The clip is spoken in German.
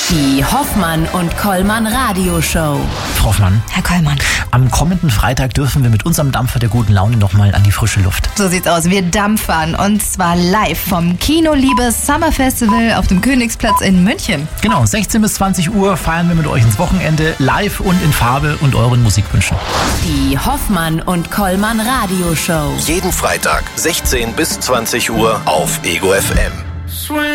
Die Hoffmann und Kollmann Radioshow. Frau Hoffmann. Herr Kollmann. Am kommenden Freitag dürfen wir mit unserem Dampfer der guten Laune nochmal an die frische Luft. So sieht's aus. Wir dampfern und zwar live vom Kino Liebe Summer Festival auf dem Königsplatz in München. Genau, 16 bis 20 Uhr feiern wir mit euch ins Wochenende live und in Farbe und euren Musikwünschen. Die Hoffmann und Kollmann Radioshow. Jeden Freitag 16 bis 20 Uhr auf Ego FM.